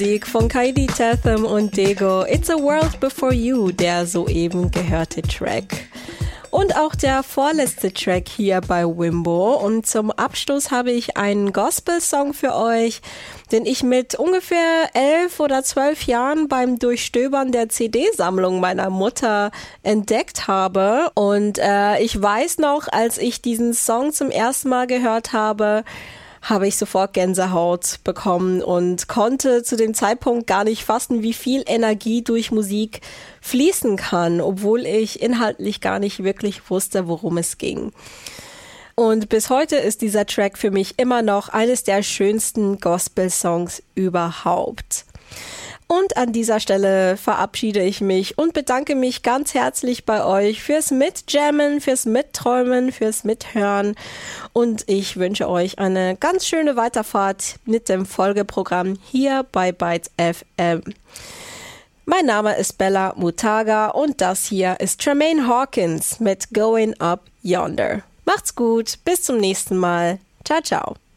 Musik von Kylie Tatham und Dego, It's a World Before You, der soeben gehörte Track. Und auch der vorletzte Track hier bei Wimbo. Und zum Abschluss habe ich einen Gospel-Song für euch, den ich mit ungefähr 11 oder 12 Jahren beim Durchstöbern der CD-Sammlung meiner Mutter entdeckt habe. Und ich weiß noch, als ich diesen Song zum ersten Mal gehört habe ich sofort Gänsehaut bekommen und konnte zu dem Zeitpunkt gar nicht fassen, wie viel Energie durch Musik fließen kann, obwohl ich inhaltlich gar nicht wirklich wusste, worum es ging. Und bis heute ist dieser Track für mich immer noch eines der schönsten Gospel-Songs überhaupt. Und an dieser Stelle verabschiede ich mich und bedanke mich ganz herzlich bei euch fürs Mitjammen, fürs Mitträumen, fürs Mithören. Und ich wünsche euch eine ganz schöne Weiterfahrt mit dem Folgeprogramm hier bei Bytes FM. Mein Name ist Bella Mutaga und das hier ist Tremaine Hawkins mit Going Up Yonder. Macht's gut, bis zum nächsten Mal. Ciao, ciao.